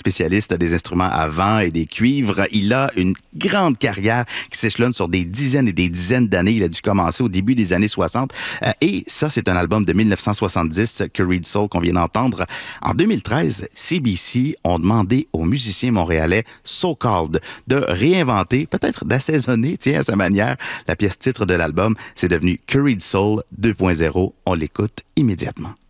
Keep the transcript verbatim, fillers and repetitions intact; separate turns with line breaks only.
spécialiste des instruments à vent et des cuivres. Il a une grande carrière qui s'échelonne sur des dizaines et des dizaines d'années. Il a dû commencer au début des années soixante. Euh, et ça, c'est un album de dix-neuf cent soixante-dix, Curried Soul, qu'on vient d'entendre. En deux mille treize, C B C ont demandé aux musiciens montréalais So Called de réinventer, peut-être d'assaisonner, tiens, à sa manière, la pièce titre de l'album. C'est devenu Curried Soul deux point zéro. On l'écoute immédiatement.